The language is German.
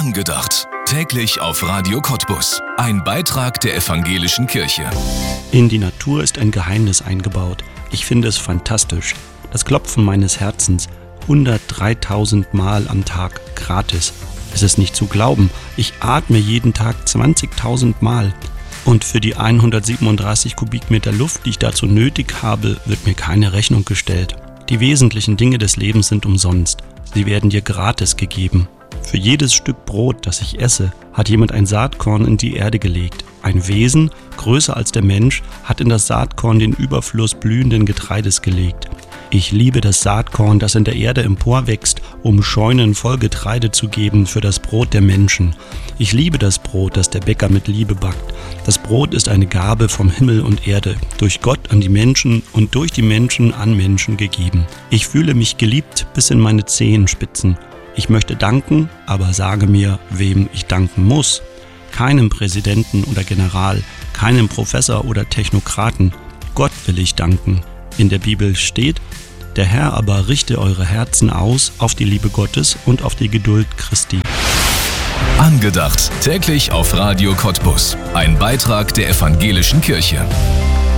Angedacht. Täglich auf Radio Cottbus. Ein Beitrag der Evangelischen Kirche. In die Natur ist ein Geheimnis eingebaut. Ich finde es fantastisch. Das Klopfen meines Herzens 103.000 Mal am Tag gratis. Es ist nicht zu glauben. Ich atme jeden Tag 20.000 Mal. Und für die 137 Kubikmeter Luft, die ich dazu nötig habe, wird mir keine Rechnung gestellt. Die wesentlichen Dinge des Lebens sind umsonst. Sie werden dir gratis gegeben. Für jedes Stück Brot, das ich esse, hat jemand ein Saatkorn in die Erde gelegt. Ein Wesen, größer als der Mensch, hat in das Saatkorn den Überfluss blühenden Getreides gelegt. Ich liebe das Saatkorn, das in der Erde emporwächst, um Scheunen voll Getreide zu geben für das Brot der Menschen. Ich liebe das Brot, das der Bäcker mit Liebe backt. Das Brot ist eine Gabe vom Himmel und Erde, durch Gott an die Menschen und durch die Menschen an Menschen gegeben. Ich fühle mich geliebt bis in meine Zehenspitzen. Ich möchte danken, aber sage mir, wem ich danken muss. Keinem Präsidenten oder General, keinem Professor oder Technokraten. Gott will ich danken. In der Bibel steht: Der Herr aber richte eure Herzen aus auf die Liebe Gottes und auf die Geduld Christi. Angedacht. Täglich auf Radio Cottbus. Ein Beitrag der Evangelischen Kirche.